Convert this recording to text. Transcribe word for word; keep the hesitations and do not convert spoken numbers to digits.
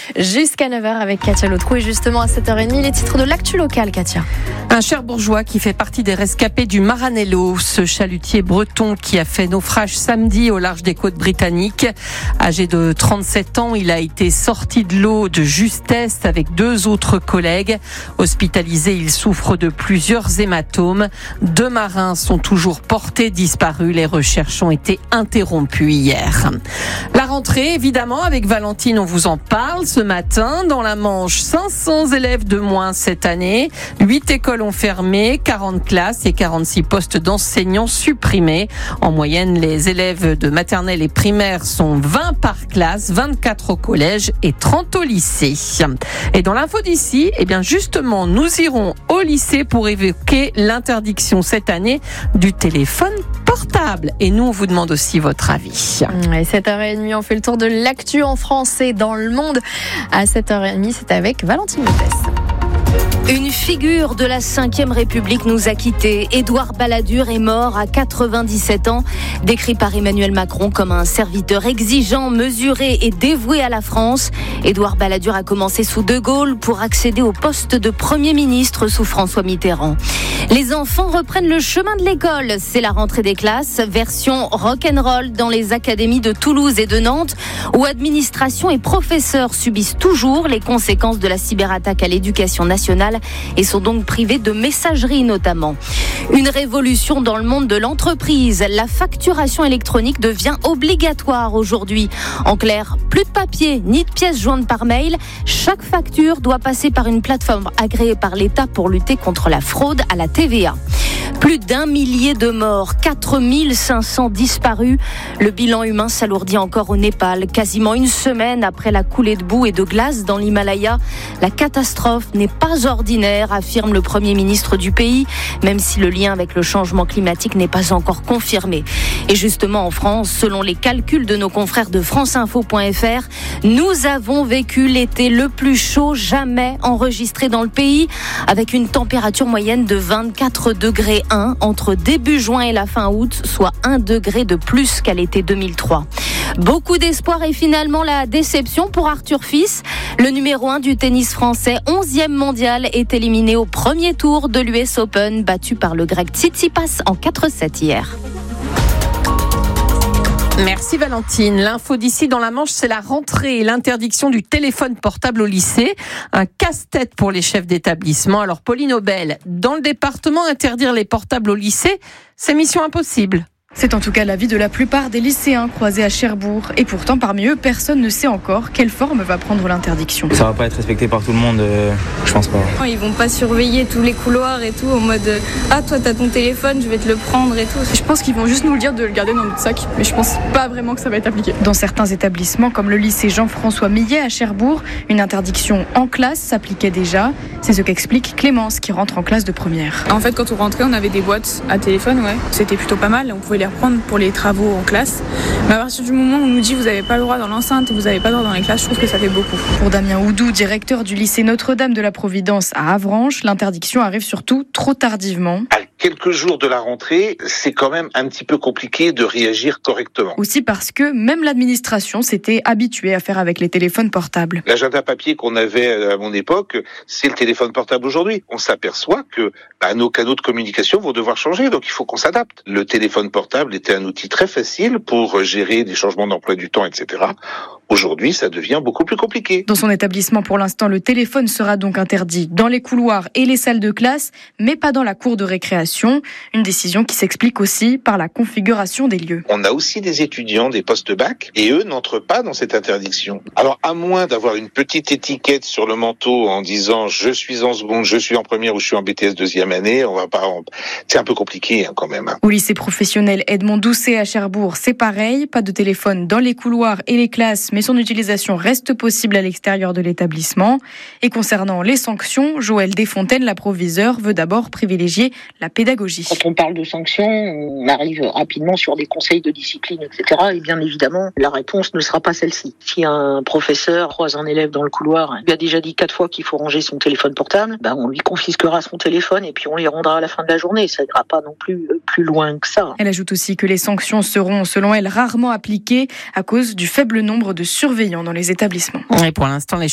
jusqu'à neuf heures avec Katia Lautrou. Et justement à sept heures trente, les titres de l'actu locale, Katia. Un Cherbourgeois qui fait partie des rescapés du Maranello, ce chalutier breton qui a fait naufrage samedi au large des côtes britanniques. Âgé de trente-sept ans, il a été sorti de l'eau de justesse avec deux autres collègues. Hospitalisé, il souffre de plusieurs hématomes. Deux marins sont toujours portés disparus. Les recherches ont été interrompues hier. La rentrée, évidemment, avec Valentine, on vous en parle ce matin. Dans la Manche, cinq cents élèves de moins cette année. huit écoles ont fermé, quarante classes et quarante-six postes d'enseignants supprimés. En moyenne, les élèves de maternelle et primaire sont vingt par classe, vingt-quatre au collège et trente au lycée. Et dans l'info d'ici, eh bien justement, nous irons au lycée pour évoquer l'interdiction cette année du téléphone portable. Et nous, on vous demande aussi votre avis. Et sept heures trente, on fait le tour de l'actu en France et dans le monde. À sept heures trente, c'est avec Valentine Lopez. Une figure de la cinquième République nous a quittés. Édouard Balladur est mort à quatre-vingt-dix-sept ans, décrit par Emmanuel Macron comme un serviteur exigeant, mesuré et dévoué à la France. Édouard Balladur a commencé sous De Gaulle pour accéder au poste de Premier ministre sous François Mitterrand. Les enfants reprennent le chemin de l'école. C'est la rentrée des classes, version rock'n'roll dans les académies de Toulouse et de Nantes, où administration et professeurs subissent toujours les conséquences de la cyberattaque à l'éducation nationale et sont donc privés de messagerie notamment. Une révolution dans le monde de l'entreprise. La facturation électronique devient obligatoire aujourd'hui. En clair, plus de papier ni de pièces jointes par mail. Chaque facture doit passer par une plateforme agréée par l'État pour lutter contre la fraude à la T V A. Plus d'un millier de morts, quatre mille cinq cents disparus. Le bilan humain s'alourdit encore au Népal. Quasiment une semaine après la coulée de boue et de glace dans l'Himalaya. La catastrophe n'est pas ordinaire, affirme le Premier ministre du pays, même si le lien avec le changement climatique n'est pas encore confirmé. Et justement en France, selon les calculs de nos confrères de franceinfo point f r, nous avons vécu l'été le plus chaud jamais enregistré dans le pays, avec une température moyenne de vingt-quatre degrés un entre début juin et la fin août, soit un degré de plus qu'à l'été deux mille trois. Beaucoup d'espoir et finalement la déception pour Arthur Fils. Le numéro un du tennis français, onzième mondial, est éliminé au premier tour de l'U S Open, battu par le grec Tsitsipas en quatre sept hier. Merci Valentine. L'info d'ici dans la Manche, c'est la rentrée et l'interdiction du téléphone portable au lycée. Un casse-tête pour les chefs d'établissement. Alors Pauline Aubel, dans le département, interdire les portables au lycée, c'est mission impossible. C'est en tout cas l'avis de la plupart des lycéens croisés à Cherbourg. Et pourtant, parmi eux, personne ne sait encore quelle forme va prendre l'interdiction. Ça va pas être respecté par tout le monde, euh, je pense pas. Ils vont pas surveiller tous les couloirs et tout, en mode « Ah, toi, t'as ton téléphone, je vais te le prendre et tout ». Je pense qu'ils vont juste nous le dire de le garder dans notre sac, mais je pense pas vraiment que ça va être appliqué. Dans certains établissements, comme le lycée Jean-François Millet à Cherbourg, une interdiction en classe s'appliquait déjà. C'est ce qu'explique Clémence, qui rentre en classe de première. En fait, quand on rentrait, on avait des boîtes à téléphone, ouais. C'était plutôt pas mal, on pouvait les reprendre pour les travaux en classe. Mais à partir du moment où on nous dit vous n'avez pas le droit dans l'enceinte et vous n'avez pas le droit dans les classes, je trouve que ça fait beaucoup. Pour Damien Oudou, directeur du lycée Notre-Dame de la Providence à Avranches, l'interdiction arrive surtout trop tardivement. À quelques jours de la rentrée, c'est quand même un petit peu compliqué de réagir correctement. Aussi parce que même l'administration s'était habituée à faire avec les téléphones portables. L'agenda papier qu'on avait à mon époque, c'est le téléphone portable aujourd'hui. On s'aperçoit que bah, nos canaux de communication vont devoir changer, donc il faut qu'on s'adapte. Le téléphone portable était un outil très facile pour gérer des changements d'emploi du temps, et cetera. Aujourd'hui, ça devient beaucoup plus compliqué. Dans son établissement, pour l'instant, le téléphone sera donc interdit dans les couloirs et les salles de classe, mais pas dans la cour de récréation. Une décision qui s'explique aussi par la configuration des lieux. On a aussi des étudiants des post-bac et eux n'entrent pas dans cette interdiction. Alors, à moins d'avoir une petite étiquette sur le manteau en disant je suis en seconde, je suis en première ou je suis en B T S deuxième année, on va pas. C'est un peu compliqué hein, quand même. Hein. Au lycée professionnel Edmond Doucet à Cherbourg, c'est pareil, pas de téléphone dans les couloirs et les classes, mais son utilisation reste possible à l'extérieur de l'établissement. Et concernant les sanctions, Joël Desfontaines, la proviseure, veut d'abord privilégier la pédagogie. Quand on parle de sanctions, on arrive rapidement sur des conseils de discipline, et cetera. Et bien évidemment, la réponse ne sera pas celle-ci. Si un professeur croise un élève dans le couloir, lui a déjà dit quatre fois qu'il faut ranger son téléphone portable, ben on lui confisquera son téléphone et puis on les rendra à la fin de la journée. Ça n'ira pas non plus plus loin que ça. Elle ajoute aussi que les sanctions seront, selon elle, rarement appliquées à cause du faible nombre de surveillants dans les établissements. Et pour l'instant, les